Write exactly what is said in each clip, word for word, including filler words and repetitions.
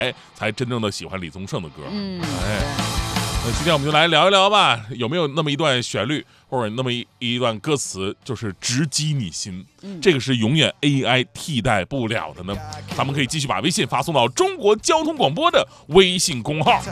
才真正的喜欢李宗盛的歌。 嗯， 哎，那今天我们就来聊一聊吧，有没有那么一段旋律或者那么一一段歌词，就是直击你心， 嗯、 这个是永远 A I 替代不了的呢？咱们可以继续把微信发送到中国交通广播的微信公号。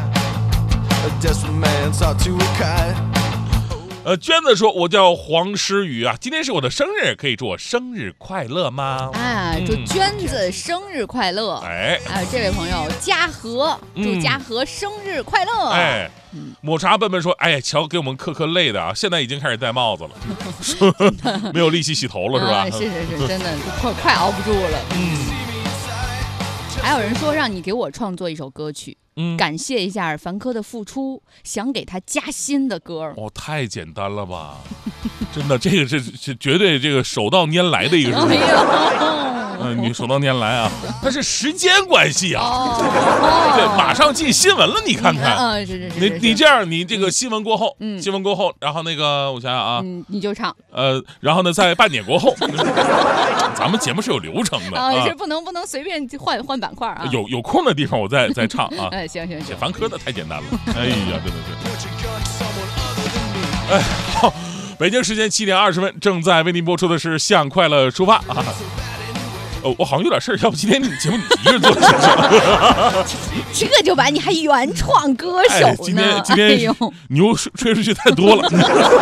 呃，娟子说：“我叫黄诗雨啊，今天是我的生日，可以祝我生日快乐吗？” 哎，祝娟子生日快乐！ 哎， 还有这位朋友嘉禾，祝嘉禾生日快乐！ 哎，抹茶笨笨说：“哎呀，瞧给我们磕磕累的啊，现在已经开始戴帽子了，说没有力气洗头了是吧？” 啊、是是是，真的快快熬不住了。嗯。还有人说让你给我创作一首歌曲。嗯，感谢一下凡科的付出，想给他加薪的歌哦， 太简单了吧！真的，这个是是绝对这个手到拈来的一个事情。嗯，你手到拈来啊，但是时间关系啊，哦、对，马上进新闻了，你看看， 嗯，嗯是是是， 你你这样，你这个新闻过后，嗯，新闻过后，然后那个我想想啊， 嗯，你就唱， 呃，然后呢，在半点过后，咱们节目是有流程的啊，是不能不能随便换换板块啊， 有有空的地方我再再唱啊， 哎，行行行， 凡科的太简单了，哎呀，真的是，哎，好，北京时间七点二十分，正在为您播出的是《向快乐出发》啊。哦，我好像有点事儿，要不今天你节目你一个人做行不行？ 这个就把你还原创歌手呢？ 哎、今天今天牛吹出去太多了。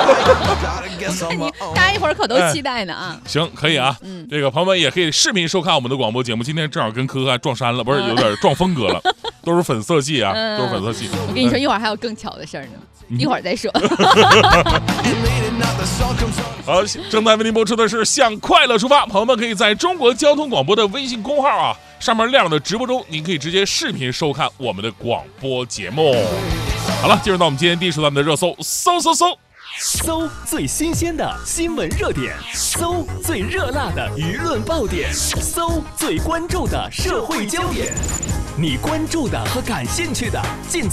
大家一会儿可都期待呢啊！ 哎、行，可以啊。嗯，这个朋友们也可以视频收看我们的广播节目。今天正好跟科科撞衫了，不是有点撞风格了，都是粉色系啊，嗯、都是粉色系。 我跟你说，一会儿还有更巧的事儿呢。一会儿再说。 好，正在为您播出的是《向快乐出发》，朋友们可以在中国交通广播的微信公号啊上面亮的直播中，您可以直接视频收看我们的广播节目。好了，进入到我们今天第一首咱们的热搜，搜搜搜， 搜最新鲜的新闻热点，搜最热辣的舆论爆点，搜最关注的社会焦点，你关注的和感兴趣的尽在